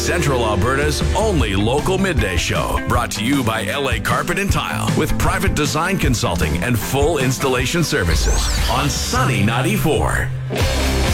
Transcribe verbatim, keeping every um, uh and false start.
Central Alberta's only local midday show. Brought to you by L A Carpet and Tile with private design consulting and full installation services on Sunny ninety-four.